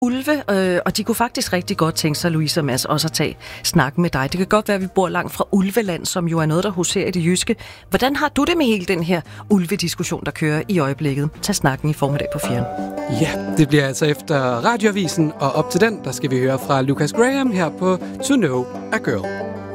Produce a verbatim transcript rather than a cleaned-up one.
ulve, øh, og de kunne faktisk rigtig godt tænke sig, Louise og Mads, også at tage snakken med dig. Det kan godt være, at vi bor langt fra ulveland, som jo er noget, der huserer i det jyske. Hvordan har du det med hele den her ulvediskussion, der kører i øjeblikket? Tag snakken i formiddag på fjern. Ja, det bliver altså efter radioavisen, og op til den, der skal vi høre fra Lucas Graham her på To Know a Girl.